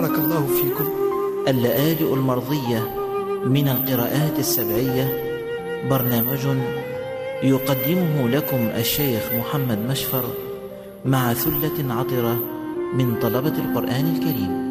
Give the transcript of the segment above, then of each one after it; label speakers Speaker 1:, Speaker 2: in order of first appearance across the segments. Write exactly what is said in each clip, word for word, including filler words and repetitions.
Speaker 1: بارك الله فيكم.
Speaker 2: اللآلئ المرضية من القراءات السبعية برنامج يقدمه لكم الشيخ محمد مشفر مع ثلة عطرة من طلبة القرآن الكريم.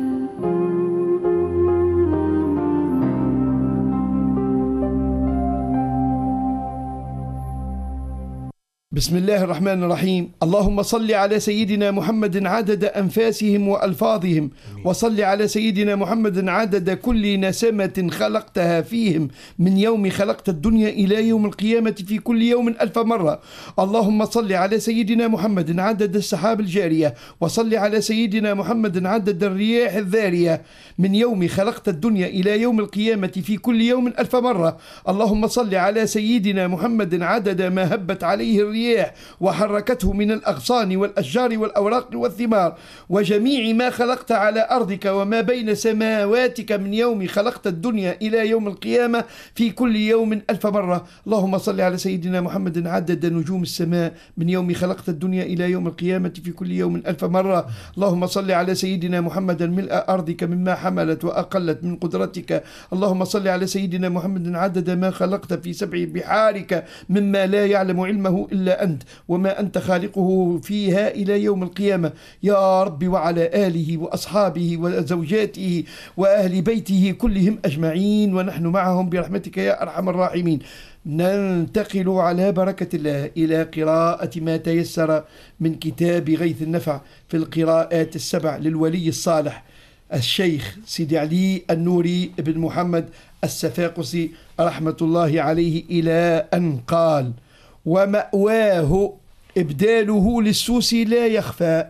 Speaker 1: بسم الله الرحمن الرحيم. اللهم صل على سيدنا محمد عدد أنفاسهم وألفاظهم، وصل على سيدنا محمد عدد كل نسمة خلقتها فيهم من يوم خلقت الدنيا إلى يوم القيامة في كل يوم ألف مرة. اللهم صل على سيدنا محمد عدد السحاب الجارية، وصل على سيدنا محمد عدد الرياح الذارية من يوم خلقت الدنيا إلى يوم القيامة في كل يوم ألف مرة. اللهم صل على سيدنا محمد عدد ما هبت عليه الرياح وحركته من الأغصان والأشجار والأوراق والثمار وجميع ما خلقت على أرضك وما بين سماواتك من يوم خلقت الدنيا إلى يوم القيامة في كل يوم ألف مرة. اللهم صل على سيدنا محمد عدد نجوم السماء من يوم خلقت الدنيا إلى يوم القيامة في كل يوم ألف مرة. اللهم صل على سيدنا محمد ملء أرضك مما حملت وأقلت من قدرتك. اللهم صل على سيدنا محمد عدد ما خلقت في سبع بحارك مما لا يعلم علمه إلا أنت وما أنت خالقه فيها إلى يوم القيامة يا رب، وعلى آله وأصحابه وزوجاته وأهل بيته كلهم أجمعين ونحن معهم برحمتك يا أرحم الراحمين. ننتقل على بركة الله إلى قراءة ما تيسر من كتاب غيث النفع في القراءات السبع للولي الصالح الشيخ سيدي علي النوري بن محمد السفاقسي رحمة الله عليه، إلى أن قال: ومأواه إبداله للسوسي لا يخفى.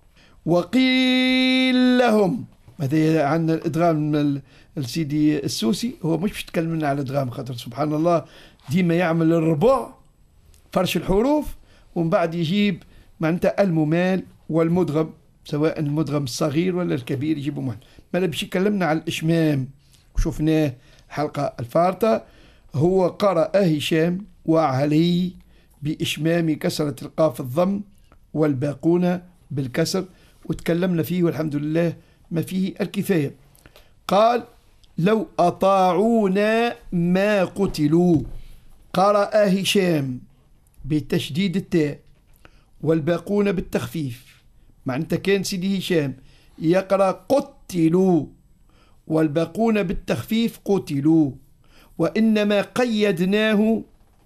Speaker 1: وقيل لهم، هذا عن الإدغام السيدي السوسي، هو مش بيتكلم لنا على الإدغام خاطر سبحان الله ديما يعمل الربع فرش الحروف ومن بعد يجيب معناتها الممال والمدغم، سواء المدغم الصغير ولا الكبير يجيبه مهل. ما باش يكلمنا على الإشمام وشفناه الحلقة الفارطة. هو قرأ هشام وعلي بإشمام كسرة القاف الضم والباقون بالكسر، وتكلمنا فيه والحمد لله ما فيه الكفاية. قال: لو أطاعونا ما قتلوا. قرأ هشام بتشديد التاء والباقون بالتخفيف، معناتها كان سيدي هشام يقرأ قتلوا والباقون بالتخفيف قتلوا، وإنما قيدناه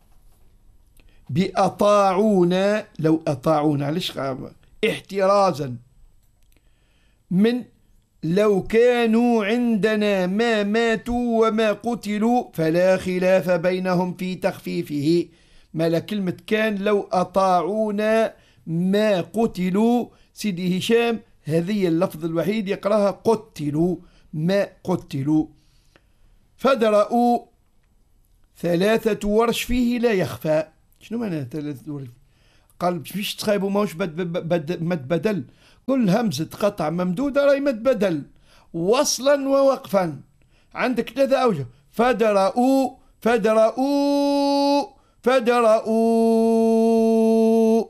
Speaker 1: بأطاعونا. لو أطاعونا علاش؟ احترازا من لو كانوا عندنا ما ماتوا وما قتلوا فلا خلاف بينهم في تخفيفه. ما لا كلمة كان لو أطاعونا ما قتلوا، سيدي هشام هذه اللفظ الوحيد يقراها قتلوا ما قتلوا. فدرأوا ثلاثة ورش فيه لا يخفى. شنو معنى ثلاثة ورش؟ قال مش تخايبوا ماهوش متبدل، كل همزة قطع ممدودة راهي متبدل وصلا ووقفا، عندك ثلاثة أوجه. فدرأوا فدرأوا فدرأوا.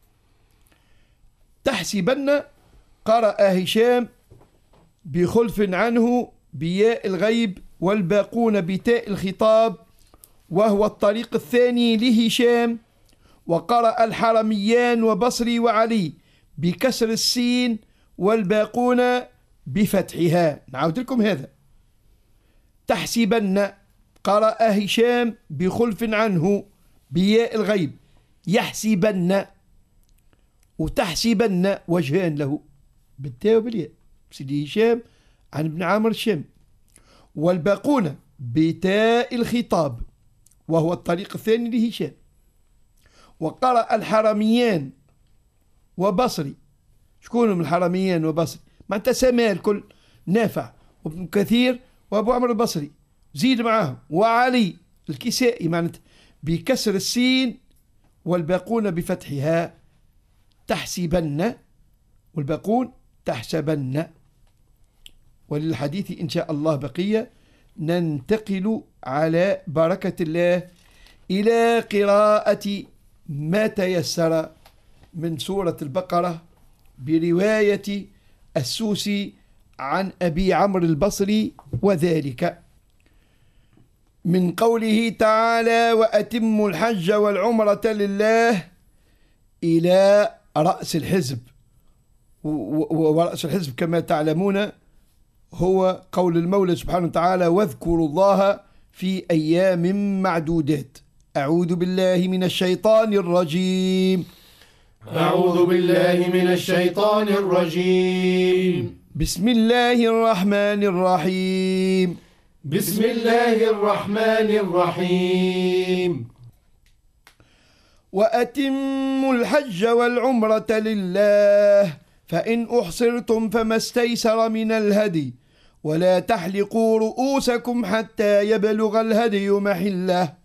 Speaker 1: تحسبن قرأ هشام بخلف عنه بياء الغيب والباقون بتاء الخطاب، وهو الطريق الثاني لهشام. وقرأ الحرميان وبصري وعلي بكسر السين والباقون بفتحها. نعود لكم هذا. تحسبن قرأ هشام بخلف عنه بياء الغيب يحسبن، وتحسبن وجهان له بالتاء وبالياء، سيدي هشام عن ابن عامر الشام. والباقون بتاء الخطاب وهو الطريق الثاني لهشام. وقرأ الحرميان وبصري. شكون من الحرميان وبصري؟ معناتها سماء الكل، نافع وابن كثير وابو عمرو البصري، زيد معاهم وعلي الكسائي، معناتها بكسر السين والباقون بفتحها. تحسبن والباقون تحسبن. وللحديث إن شاء الله بقية. ننتقل على بركة الله إلى قراءة ما تيسر من سورة البقرة برواية السوسي عن أبي عمرو البصري، وذلك من قوله تعالى: وأتموا الحج والعمرة لله، إلى رأس الحزب. ورأس الحزب كما تعلمون هو قول المولى سبحانه وتعالى: واذكروا الله في أيام معدودات. أعوذ بالله من الشيطان الرجيم.
Speaker 3: أعوذ بالله من الشيطان الرجيم.
Speaker 1: بسم الله الرحمن الرحيم.
Speaker 3: بسم الله الرحمن الرحيم.
Speaker 1: وأتموا الحج والعمرة لله، فإن أحصرتم فما استيسر من الهدي، ولا تحلقوا رؤوسكم حتى يبلغ الهدي محله،